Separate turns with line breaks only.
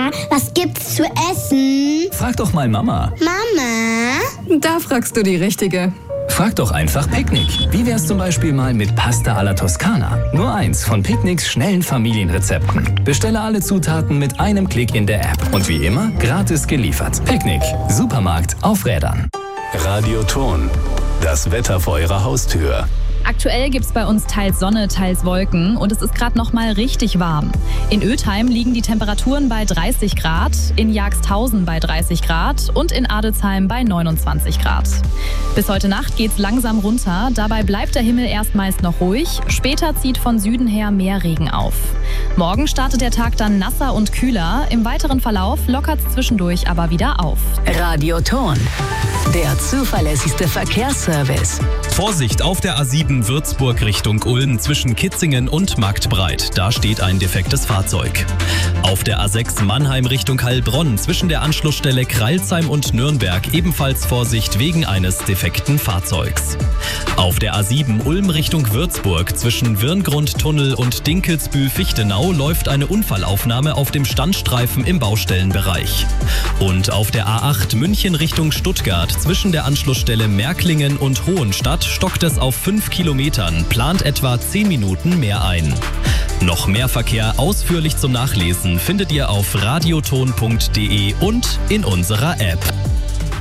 Papa, was gibt's zu essen?
Frag doch mal Mama.
Mama?
Da fragst du die Richtige.
Frag doch einfach Picknick. Wie wär's zum Beispiel mal mit Pasta alla Toskana? Nur eins von Picknicks schnellen Familienrezepten. Bestelle alle Zutaten mit einem Klick in der App. Und wie immer, gratis geliefert. Picknick. Supermarkt auf Rädern.
Radioton. Das Wetter vor Ihrer Haustür.
Aktuell gibt es bei uns teils Sonne, teils Wolken und es ist gerade noch mal richtig warm. In Ötheim liegen die Temperaturen bei 30 Grad, in Jagstausen bei 30 Grad und in Adelsheim bei 29 Grad. Bis heute Nacht geht's langsam runter, dabei bleibt der Himmel erst meist noch ruhig, später zieht von Süden her mehr Regen auf. Morgen startet der Tag dann nasser und kühler, im weiteren Verlauf lockert's zwischendurch aber wieder auf.
Radioton, der zuverlässigste Verkehrsservice.
Vorsicht auf der A7 Würzburg Richtung Ulm zwischen Kitzingen und Marktbreit. Da steht ein defektes Fahrzeug. Auf der A6 Mannheim Richtung Heilbronn zwischen der Anschlussstelle Kreilsheim und Nürnberg ebenfalls Vorsicht wegen eines defekten Fahrzeugs. Auf der A7 Ulm Richtung Würzburg zwischen Wirngrundtunnel und Dinkelsbühl-Fichtenau läuft eine Unfallaufnahme auf dem Standstreifen im Baustellenbereich. Und auf der A8 München Richtung Stuttgart zwischen der Anschlussstelle Märklingen und Hohenstadt stockt es auf 5 Kilometern, plant etwa 10 Minuten mehr ein. Noch mehr Verkehr ausführlich zum Nachlesen findet ihr auf radioton.de und in unserer App.